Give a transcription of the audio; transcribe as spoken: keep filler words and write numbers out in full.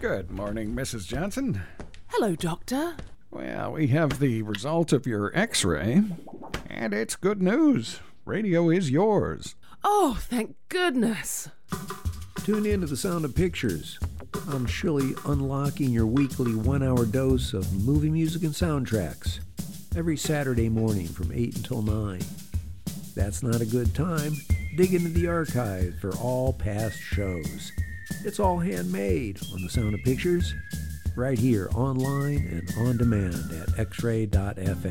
Good morning, Missus Johnson. Hello, Doctor. Well, we have the result of your x-ray, and it's good news. Radio is yours. Oh, thank goodness. Tune in to The Sound of Pictures. I'm Shirley, unlocking your weekly one-hour dose of movie music and soundtracks every Saturday morning from eight until nine. If that's not a good time, dig into the archive for all past shows. It's all handmade on The Sound of Pictures, right here online and on demand at x ray dot f m.